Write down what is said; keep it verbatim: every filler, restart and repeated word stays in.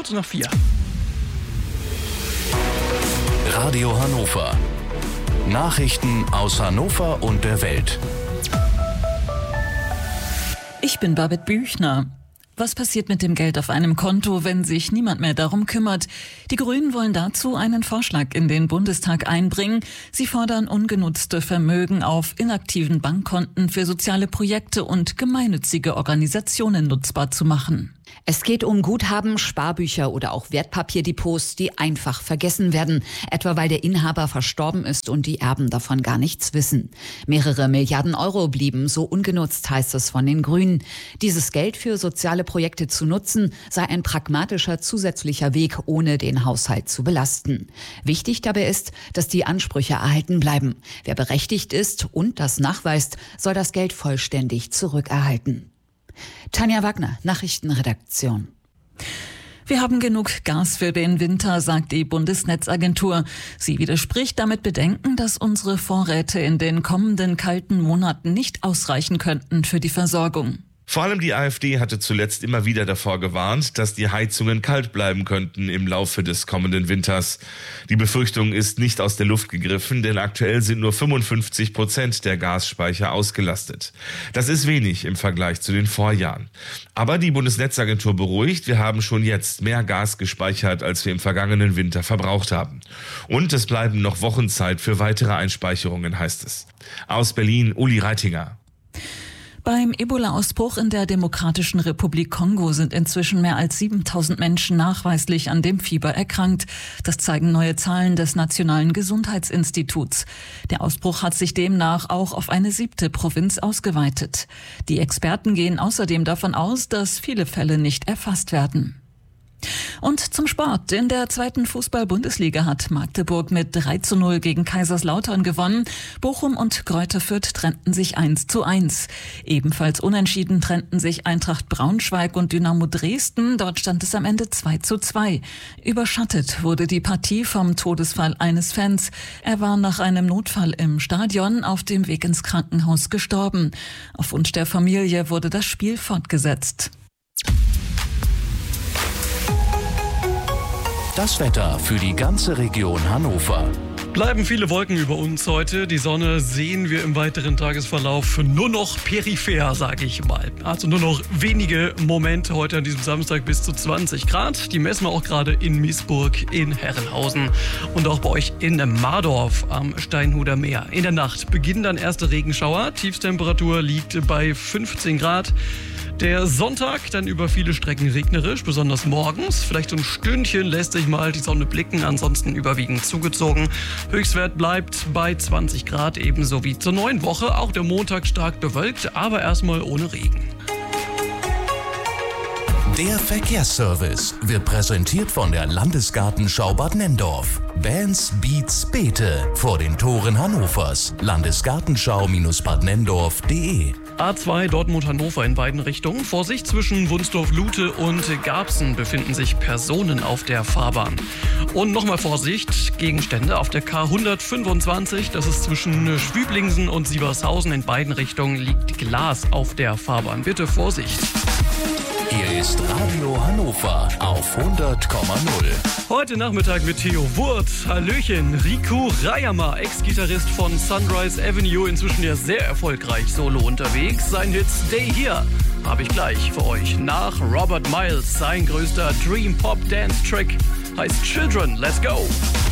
Viertel nach vier. Radio Hannover. Nachrichten aus Hannover und der Welt. Ich bin Babette Büchner. Was passiert mit dem Geld auf einem Konto, wenn sich niemand mehr darum kümmert? Die Grünen wollen dazu einen Vorschlag in den Bundestag einbringen. Sie fordern, ungenutzte Vermögen auf inaktiven Bankkonten für soziale Projekte und gemeinnützige Organisationen nutzbar zu machen. Es geht um Guthaben, Sparbücher oder auch Wertpapierdepots, die einfach vergessen werden, etwa weil der Inhaber verstorben ist und die Erben davon gar nichts wissen. Mehrere Milliarden Euro blieben so ungenutzt, heißt es von den Grünen. Dieses Geld für soziale Projekte zu nutzen, sei ein pragmatischer zusätzlicher Weg, ohne den Haushalt zu belasten. Wichtig dabei ist, dass die Ansprüche erhalten bleiben. Wer berechtigt ist und das nachweist, soll das Geld vollständig zurückerhalten. Tanja Wagner, Nachrichtenredaktion. Wir haben genug Gas für den Winter, sagt die Bundesnetzagentur. Sie widerspricht damit Bedenken, dass unsere Vorräte in den kommenden kalten Monaten nicht ausreichen könnten für die Versorgung. Vor allem die AfD hatte zuletzt immer wieder davor gewarnt, dass die Heizungen kalt bleiben könnten im Laufe des kommenden Winters. Die Befürchtung ist nicht aus der Luft gegriffen, denn aktuell sind nur fünfundfünfzig Prozent der Gasspeicher ausgelastet. Das ist wenig im Vergleich zu den Vorjahren. Aber die Bundesnetzagentur beruhigt, wir haben schon jetzt mehr Gas gespeichert, als wir im vergangenen Winter verbraucht haben. Und es bleiben noch Wochen Zeit für weitere Einspeicherungen, heißt es. Aus Berlin, Uli Reitinger. Beim Ebola-Ausbruch in der Demokratischen Republik Kongo sind inzwischen mehr als siebentausend Menschen nachweislich an dem Fieber erkrankt. Das zeigen neue Zahlen des Nationalen Gesundheitsinstituts. Der Ausbruch hat sich demnach auch auf eine siebte Provinz ausgeweitet. Die Experten gehen außerdem davon aus, dass viele Fälle nicht erfasst werden. Und zum Sport. In der zweiten Fußball-Bundesliga hat Magdeburg mit drei zu null gegen Kaiserslautern gewonnen. Bochum und Greuther Fürth trennten sich eins zu eins. Ebenfalls unentschieden trennten sich Eintracht Braunschweig und Dynamo Dresden. Dort stand es am Ende zwei zu zwei. Überschattet wurde die Partie vom Todesfall eines Fans. Er war nach einem Notfall im Stadion auf dem Weg ins Krankenhaus gestorben. Auf Wunsch der Familie wurde das Spiel fortgesetzt. Das Wetter für die ganze Region Hannover. Bleiben viele Wolken über uns heute. Die Sonne sehen wir im weiteren Tagesverlauf nur noch peripher, sage ich mal. Also nur noch wenige Momente heute an diesem Samstag bis zu zwanzig Grad. Die messen wir auch gerade in Miesburg, in Herrenhausen und auch bei euch in Mardorf am Steinhuder Meer. In der Nacht beginnen dann erste Regenschauer. Tiefstemperatur liegt bei fünfzehn Grad. Der Sonntag dann über viele Strecken regnerisch, besonders morgens. Vielleicht so ein Stündchen lässt sich mal die Sonne blicken, ansonsten überwiegend zugezogen. Höchstwert bleibt bei zwanzig Grad, ebenso wie zur neuen Woche. Auch der Montag stark bewölkt, aber erstmal ohne Regen. Der Verkehrsservice wird präsentiert von der Landesgartenschau Bad Nenndorf. Bands, Beats, Beete vor den Toren Hannovers. Landesgartenschau Bad Nenndorf punkt de. A zwei Dortmund-Hannover in beiden Richtungen. Vorsicht, zwischen Wunsdorf-Lute und Garbsen befinden sich Personen auf der Fahrbahn. Und nochmal Vorsicht, Gegenstände auf der K hundertfünfundzwanzig. Das ist zwischen Schwüblingsen und Siebershausen. In beiden Richtungen liegt Glas auf der Fahrbahn. Bitte Vorsicht. Hier ist Radio Hannover auf hundert Komma null. Heute Nachmittag mit Theo Wurth. Hallöchen. Riku Rayama, Ex-Gitarrist von Sunrise Avenue, inzwischen ja sehr erfolgreich solo unterwegs. Sein Hit Stay Here habe ich gleich für euch. Nach Robert Miles, sein größter Dream Pop Dance Track heißt Children. Let's go.